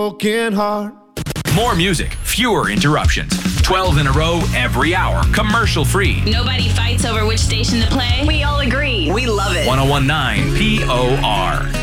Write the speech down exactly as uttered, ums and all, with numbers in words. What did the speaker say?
broken heart. More music, fewer interruptions. twelve in a row every hour, commercial free. Nobody fights over which station to play. We all agree. We love it. one oh one point nine P O R.